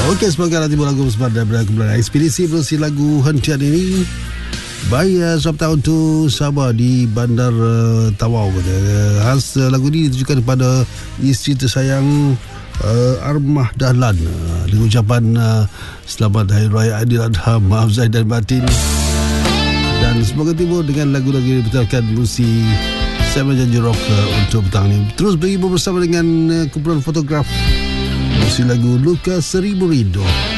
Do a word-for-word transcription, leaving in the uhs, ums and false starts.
Okey, semoga nanti lagu bersama daripada kumpulan Ekspedisi berusi lagu hentian ini. Baik, selamat tahun tu Sabah di Bandar uh, Tawau. Uh, khas uh, lagu ini ditujukan kepada isteri tersayang uh, Armah Dahlan, uh, dengan ucapan uh, selamat Hari Raya Aidiladha, maaf zahir dan batin. Dan semoga timbul dengan lagu-lagu yang dibetulkan Musi Saya Janji Rock uh, untuk petang ini. Terus berhibur bersama dengan uh, kumpulan Fotograf Musi lagu Luka Seribu Rindu.